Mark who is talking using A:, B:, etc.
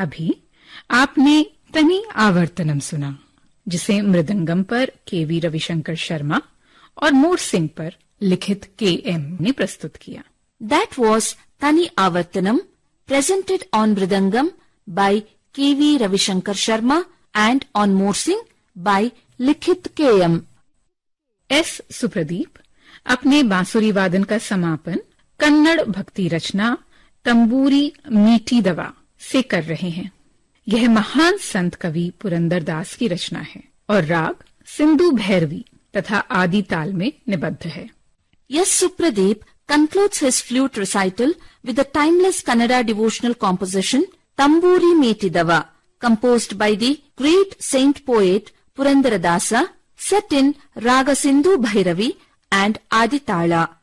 A: अभी आपने तनी आवर्तनम सुना, जिसे मृदंगम पर केवी रविशंकर शर्मा और मोरसिंह पर लिखित KM ने प्रस्तुत किया।
B: That was Tani Avartanam, presented on Mridangam by KV Ravishankar Sharma and on Morsing by Likhit KM.
A: S. सुप्रदीप अपने बांसुरी वादन का समापन कन्नड़ भक्ति रचना तंबूरी मीठी दवा से कर रहे हैं। यह महान संत कवि पुरंदरदास की रचना है और राग सिंधु भैरवी तथा आदि ताल में निबद्ध है।
B: S. Supradeep concludes his flute recital with the timeless Kannada devotional composition Tamburi Metidava, composed by the great saint poet Purandaradasa, set in Raga Sindhu Bhairavi and Aditala.